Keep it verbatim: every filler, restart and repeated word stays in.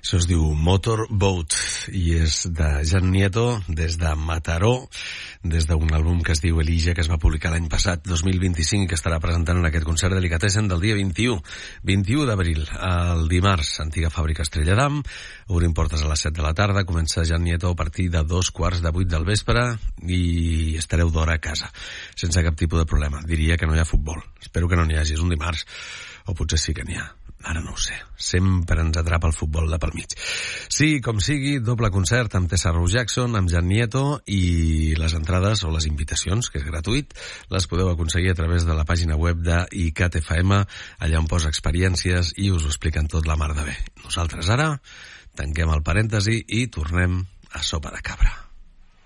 Això es diu Motorboat i és de Jan Nieto des de Mataró, des d'un àlbum que es diu Elijah, que es va publicar l'any passat, dos mil vint-i-cinc, que estarà presentant en aquest concert Delicatessen del dia vint-i-u, vint-i-u d'abril, el dimarts, antiga fàbrica Estrella d'Am, obrim portes a les set de la tarda, comença Jan Nieto a partir de dos quarts de vuit del vespre i estareu d'hora a casa, sense cap tipus de problema. Diria que no hi ha futbol, espero que no n'hi hagi, és un dimarts, o potser sí que n'hi ha. Ara no ho sé. Sempre ens atrapa el futbol de pel mig. Sí, com sigui, doble concert amb Tessa Rose Jackson, amb Jan Nieto, i les entrades o les invitacions, que és gratuït, les podeu aconseguir a través de la pàgina web de I C A T F M, allà on posa experiències i us ho expliquen tot la mar de bé. Nosaltres ara tanquem el parèntesi i tornem a Sopa de Cabra.